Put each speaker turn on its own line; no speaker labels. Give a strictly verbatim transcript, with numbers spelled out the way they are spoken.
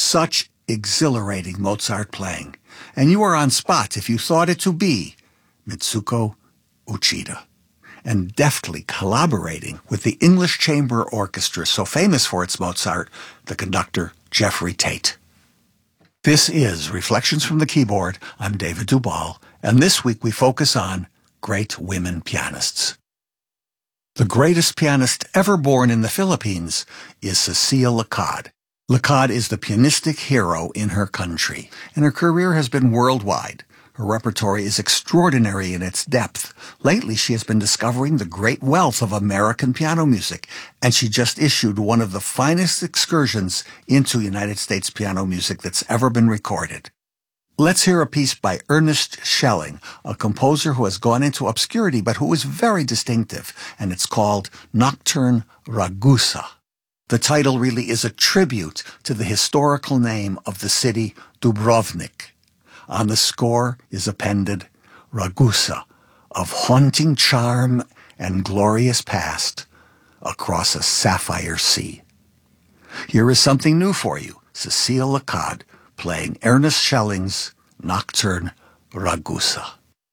Such exhilarating Mozart playing, and you are on spot if you thought it to be Mitsuko Uchida, and deftly collaborating with the English Chamber Orchestra, so famous for its Mozart, the conductor Jeffrey Tate. This is Reflections from the Keyboard. I'm David Duvall, and this week we focus on great women pianists. The greatest pianist ever born in the Philippines is Cecile Lacad. Lacad is the pianistic hero in her country, and her career has been worldwide. Her repertoire is extraordinary in its depth. Lately, she has been discovering the great wealth of American piano music, and she just issued one of the finest excursions into United States piano music that's ever been recorded. Let's hear a piece by Ernest Schelling, a composer who has gone into obscurity but who is very distinctive, and it's called Nocturne Ragusa. The title really is a tribute to the historical name of the city Dubrovnik. On the score is appended Ragusa, of haunting charm and glorious past, across a sapphire sea. Here is something new for you, Cecile Lacad playing Ernest Schelling's Nocturne Ragusa.